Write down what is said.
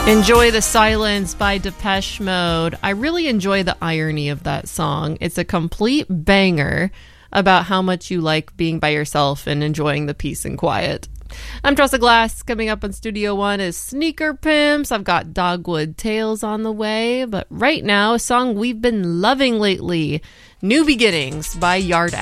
Enjoy the Silence by Depeche Mode. I really enjoy the irony of that song. It's a complete banger about how much you like being by yourself and enjoying the peace and quiet. I'm Tressa Glass. Coming up on Studio One is Sneaker Pimps. I've got Dogwood Tales on the way. But right now, a song we've been loving lately, New Beginnings by Yard Act.